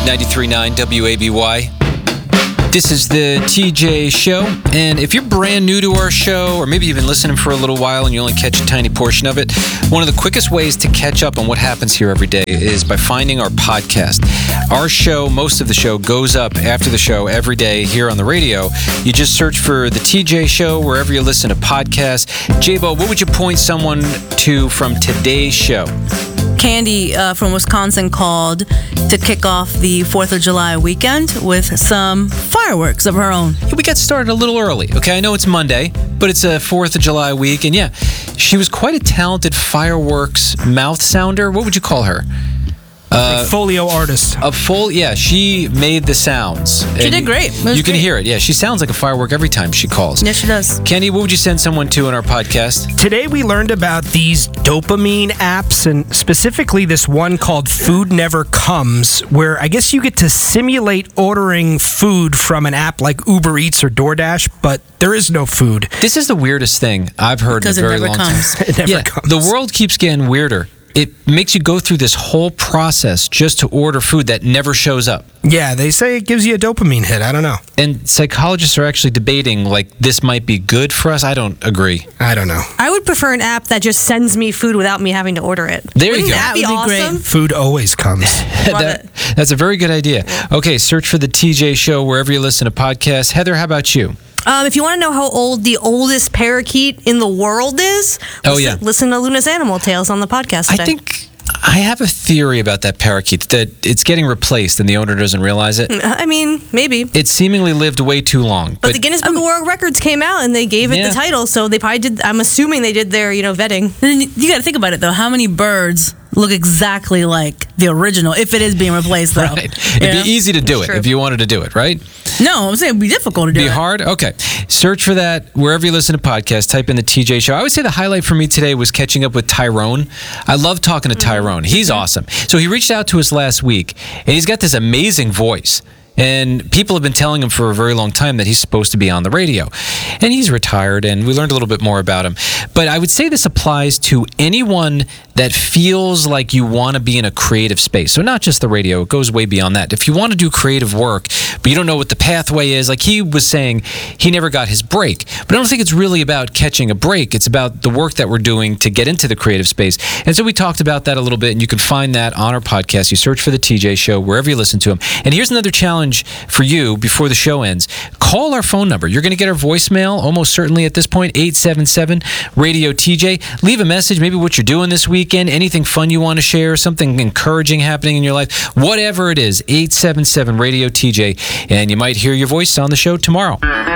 93.9 WABY. This is the TJ Show, and if you're brand new to our show, or maybe you've been listening for a little while and you only catch a tiny portion of it, one of the quickest ways to catch up on what happens here every day is by finding our podcast. Our show, most of the show, goes up after the show every day here on the radio. You just search for the TJ Show wherever you listen to podcasts. J-Bo, what would you point someone to from today's show? Candy from Wisconsin called to kick off the 4th of July weekend with some fireworks of her own. We got started a little early, okay? I know it's Monday, but it's a 4th of July week, and yeah, she was quite a talented fireworks mouth sounder. What would you call her? Folio artist. She made the sounds. She did great. You can hear it. Yeah, she sounds like a firework every time she calls. Yes, she does. Kenny, what would you send someone to in our podcast? Today we learned about these dopamine apps, and specifically this one called Food Never Comes, where I guess you get to simulate ordering food from an app like Uber Eats or DoorDash, but there is no food. This is the weirdest thing I've heard in a very long time. It never comes. The world keeps getting weirder. It makes you go through this whole process just to order food that never shows up. Yeah, they say it gives you a dopamine hit. I don't know. And psychologists are actually debating, like, this might be good for us. I don't agree. I don't know. I would prefer an app that just sends me food without me having to order it. There you go. That would be awesome? Food always comes. That's a very good idea. Okay, search for the TJ Show wherever you listen to podcasts. Heather, how about you? If you want to know how old the oldest parakeet in the world is, listen to Luna's Animal Tales on the podcast today. I think I have a theory about that parakeet, that it's getting replaced and the owner doesn't realize it. I mean, maybe. It seemingly lived way too long. But the Guinness Book of World Records came out and they gave it the title, so they probably did. I'm assuming they did their, vetting. And you got to think about it, though. How many birds look exactly like the original, if it is being replaced, though? Right. It'd be easy to do it if you wanted to do it, right? No, I'm saying it'd be difficult to do it. Be hard? Okay. Search for that wherever you listen to podcasts. Type in the TJ Show. I would say the highlight for me today was catching up with Tyrone. I love talking to Tyrone. He's awesome. So he reached out to us last week, and he's got this amazing voice. And people have been telling him for a very long time that he's supposed to be on the radio. And he's retired, and we learned a little bit more about him. But I would say this applies to anyone that feels like you want to be in a creative space. So not just the radio, it goes way beyond that. If you want to do creative work, but you don't know what the pathway is, like he was saying, he never got his break. But I don't think it's really about catching a break. It's about the work that we're doing to get into the creative space. And so we talked about that a little bit, and you can find that on our podcast. You search for the TJ Show wherever you listen to him. And here's another challenge for you before the show ends. Call our phone number. You're going to get our voicemail almost certainly at this point, 877-RADIO-TJ. Leave a message, maybe what you're doing this weekend, anything fun you want to share, something encouraging happening in your life, whatever it is, 877-RADIO-TJ, and you might hear your voice on the show tomorrow.